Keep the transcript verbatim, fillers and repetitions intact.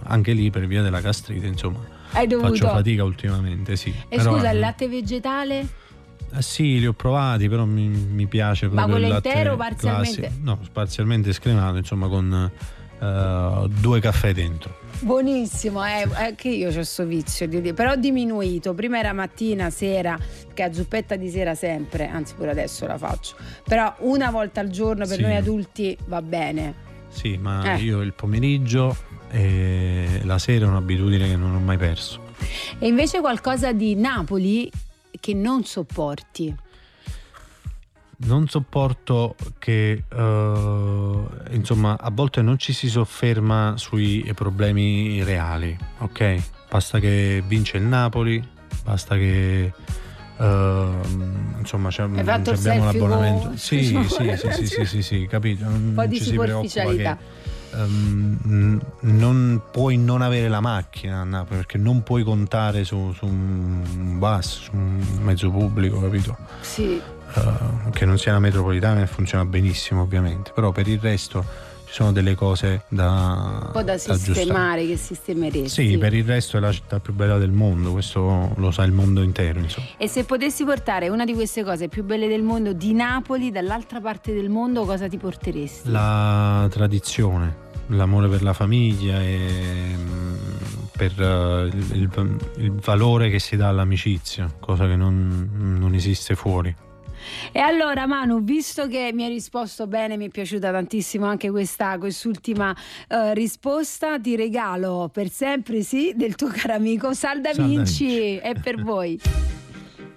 anche lì per via della gastrite, insomma, Hai dovuto... faccio fatica ultimamente, sì. E però, scusa, il latte vegetale? Eh sì, li ho provati, però mi, mi piace proprio. Ma quello il latte intero o parzialmente? classico. No, parzialmente scremato, insomma, con uh, due caffè dentro. Buonissimo, eh, anche io ho questo vizio di dire, però ho diminuito. Prima era mattina, sera, che a zuppetta di sera sempre, anzi pure adesso la faccio, però una volta al giorno per Sì. noi adulti va bene. Sì, ma Eh. io il pomeriggio e la sera è un'abitudine che non ho mai perso. E invece qualcosa di Napoli che non sopporti? Non sopporto che uh, insomma a volte non ci si sofferma sui problemi reali, ok? Basta che vince il Napoli, basta che uh, insomma c'è, Hai fatto il abbiamo selfie l'abbonamento. con- Sì, sì, sì, sì, sì, sì, sì, capito. Un po' di Ci si preoccupa superficialità. che um, non puoi non avere la macchina a Napoli, perché non puoi contare su, su un bus, su un mezzo pubblico, capito? Sì. Uh, che non sia una metropolitana e funziona benissimo ovviamente, però per il resto ci sono delle cose da Un po' da, da sistemare, aggiustare. che sistemeresti. Sì, per il resto è la città più bella del mondo, questo lo sa il mondo intero, insomma. E se potessi portare una di queste cose più belle del mondo di Napoli dall'altra parte del mondo, cosa ti porteresti? La tradizione, l'amore per la famiglia e mm, per uh, il, il, il valore che si dà all'amicizia, cosa che non, non esiste fuori. E allora Manu, visto che mi hai risposto bene, mi è piaciuta tantissimo anche questa quest'ultima uh, risposta, ti regalo per sempre, sì, del tuo caro amico Sal Da Sal Da Vinci. Vinci. È per voi.